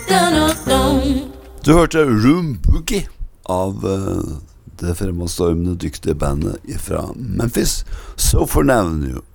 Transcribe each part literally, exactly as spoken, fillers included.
Du hørte Room Boogie av uh, det fremadstormende dyktige bandet fra Memphis, So For Now.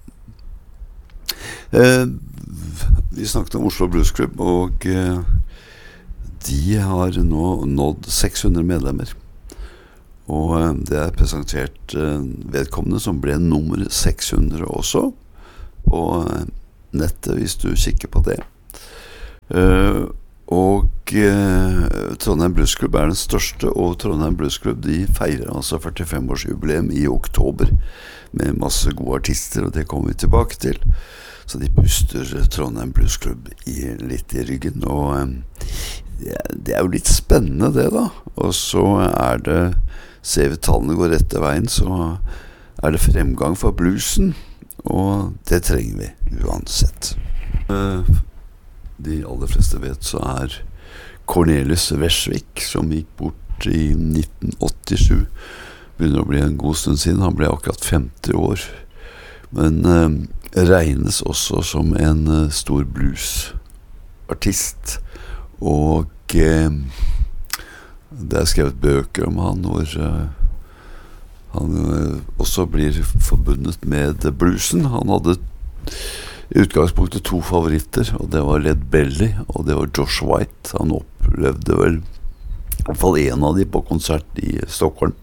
Uh, vi snakket om Oslo Blues Club, og uh, de har nå nådd seks hundre medlemmer. Og uh, det er presentert uh, vedkommende som ble nummer seks hundre også på uh, nettet, hvis du kikker på det. Uh, og uh, Trondheim Blues Club er den største, og Trondheim Blues Club de feirer altså førtifem års jubileum i oktober med masse gode artister, og det kommer vi tilbake til. Så de puster Trondheim Blues Club i, litt i ryggen, og um, det, det er jo litt spennende det da. Og så er det, ser vi tallene går rette veien, så er det fremgang for bluesen, og det trenger vi uansett. Uh, de aller fleste vet så er Cornelis Vreeswijk, som gikk bort i nitten åttisju, begynner å bli en god stund siden. Han ble akkurat femti år, men uh, regnes også som en uh, stor bluesartist, og uh, det er skrevet bøker om han hvor uh, han uh, også blir forbundet med bluesen. Han hadde i utgangspunktet to favoritter, og det var Led Belly og det var Josh White. Han opplevde vel i hvert fall en av de på konsert i Stockholm.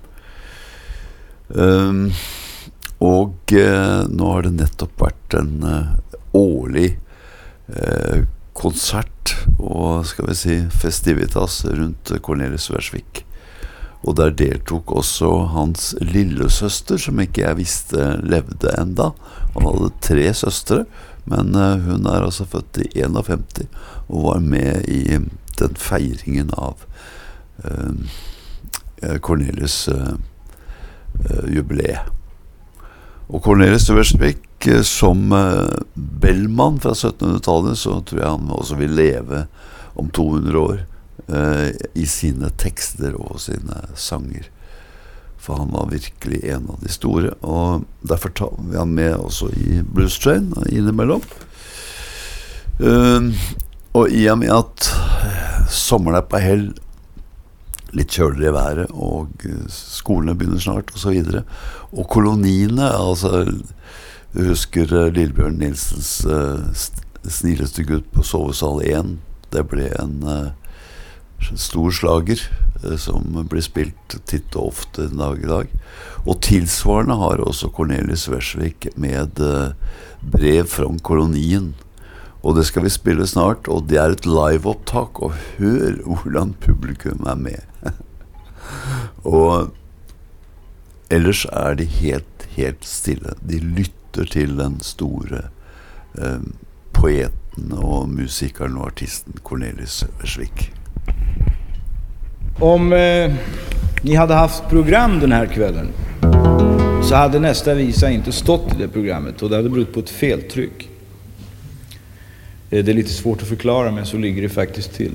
Um, og uh, nå har det nettopp vært en uh, årlig uh, konsert og skal vi si festivitas rundt Cornelis Vreeswijk. Og der deltok også hans lillesøster, som ikke jeg visste levde enda. Han hadde tre søstre, men uh, hun er altså født i femtién og var med i den feiringen av uh, Cornelis uh, uh, jubileet. Og Cornelis Vreeswijk uh, som uh, Bellman fra syttenhundretallet, så tror jeg han også vil leve om to hundre år uh, i sine tekster og sine sanger. For han var virkelig en av de store, og derfor tar vi han med også i Blues Train innimellom. Uh, og i og med at sommeren er på hell, litt kjøligere i været, og skolene begynner snart, og så videre. Og koloniene, altså, du husker uh, Lillebjørn Nilsens uh, snilleste gutt på sovesal én, det ble en uh, stor slager uh, som blir spilt titt og ofte en dag i dag. Og tilsvarende har også Cornelis Vreeswijk med uh, brev fra kolonien. Og det skal vi spille snart, og det er et live-opptak, og hør hvordan publikum er med. Og ellers er de helt, helt stille. De lytter til den store eh, poeten og musikeren og artisten Cornelis Vreeswijk. Om eh, ni hade haft program den här kvällen så hade nästa visa inte stått i det programmet, och det hade berott på ett feltryck. Det är lite svårt att förklara, men så ligger det faktiskt till.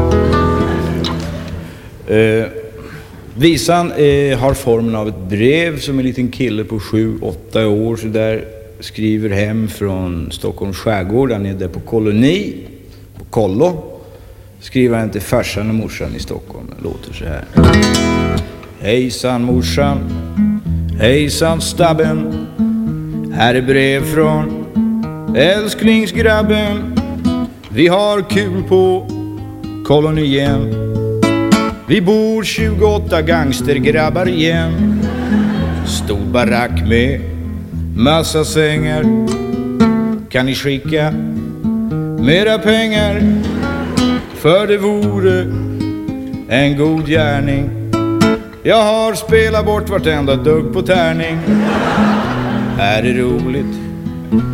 Eh, visan eh, har formen av ett brev som en liten kille på sju, åtta år så där skriver hem från Stockholms skärgård. Han är där på koloni, på kollo. Skriver han till farsan och morsan i Stockholm. Det låter så här. Hejsan morsan, hejsan stabben. Här är brev från älsklingsgrabben. Vi har kul på kolonien. Vi bor tjugoåtta gangstergrabbar igen. Stor barack med massa sängar. Kan ni skicka mera pengar? För det vore en god gärning. Jag har spelat bort vartenda dugg på tärning. Här är roligt.